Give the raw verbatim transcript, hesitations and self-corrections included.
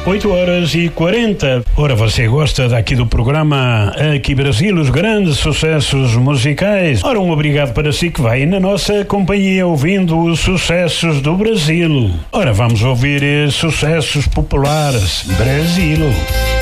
oito horas e quarenta. Ora, você gosta daqui do programa Aqui Brasil, os grandes sucessos musicais? Ora, um obrigado para si que vai na nossa companhia ouvindo os sucessos do Brasil. Ora, vamos ouvir sucessos populares. Brasil.